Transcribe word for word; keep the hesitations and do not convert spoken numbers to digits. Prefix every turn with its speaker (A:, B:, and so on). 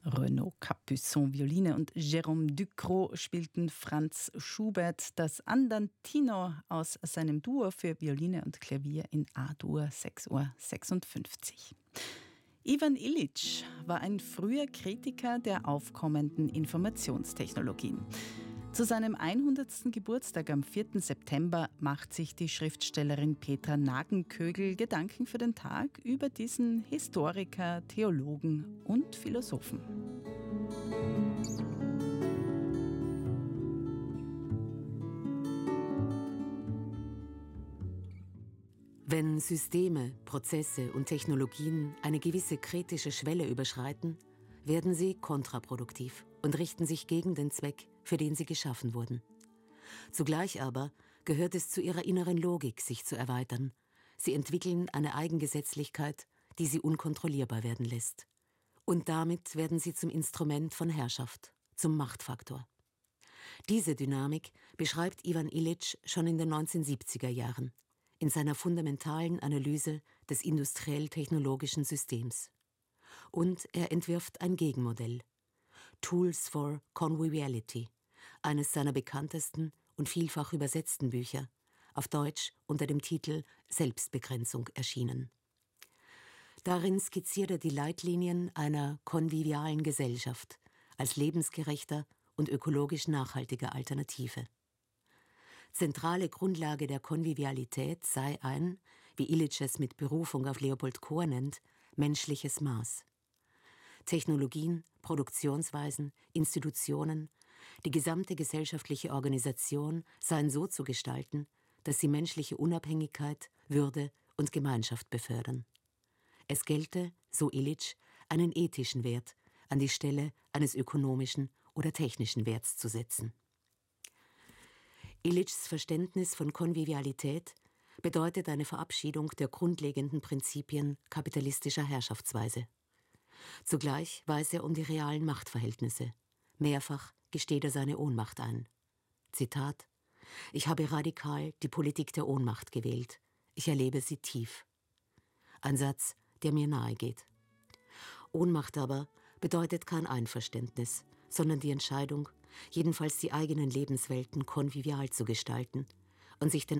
A: Renaud Capuçon Violine und Jérôme Ducrot spielten Franz Schubert das Andantino aus seinem Duo für Violine und Klavier in A-Dur sechs Uhr sechsundfünfzig. Ivan Illich war ein früher Kritiker der aufkommenden Informationstechnologien. Zu seinem hundertsten Geburtstag am vierten September macht sich die Schriftstellerin Petra Nagenkögel Gedanken für den Tag über diesen Historiker, Theologen und Philosophen.
B: Wenn Systeme, Prozesse und Technologien eine gewisse kritische Schwelle überschreiten, werden sie kontraproduktiv und richten sich gegen den Zweck, für den sie geschaffen wurden. Zugleich aber gehört es zu ihrer inneren Logik, sich zu erweitern. Sie entwickeln eine Eigengesetzlichkeit, die sie unkontrollierbar werden lässt. Und damit werden sie zum Instrument von Herrschaft, zum Machtfaktor. Diese Dynamik beschreibt Ivan Illich schon in den neunzehnhundertsiebziger Jahren, in seiner fundamentalen Analyse des industriell-technologischen Systems. Und er entwirft ein Gegenmodell. Tools for Conviviality, eines seiner bekanntesten und vielfach übersetzten Bücher, auf Deutsch unter dem Titel Selbstbegrenzung erschienen. Darin skizziert er die Leitlinien einer konvivialen Gesellschaft als lebensgerechter und ökologisch nachhaltiger Alternative. Zentrale Grundlage der Konvivialität sei ein, wie Illich es mit Berufung auf Leopold Kohr nennt, menschliches Maß. Technologien, Produktionsweisen, Institutionen, die gesamte gesellschaftliche Organisation seien so zu gestalten, dass sie menschliche Unabhängigkeit, Würde und Gemeinschaft befördern. Es gelte, so Illich, einen ethischen Wert an die Stelle eines ökonomischen oder technischen Werts zu setzen. Illichs Verständnis von Konvivialität bedeutet eine Verabschiedung der grundlegenden Prinzipien kapitalistischer Herrschaftsweise. Zugleich weiß er um die realen Machtverhältnisse. Mehrfach gesteht er seine Ohnmacht ein. Zitat: Ich habe radikal die Politik der Ohnmacht gewählt. Ich erlebe sie tief. Ein Satz, der mir nahe geht. Ohnmacht aber bedeutet kein Einverständnis, sondern die Entscheidung, jedenfalls die eigenen Lebenswelten konvivial zu gestalten und sich den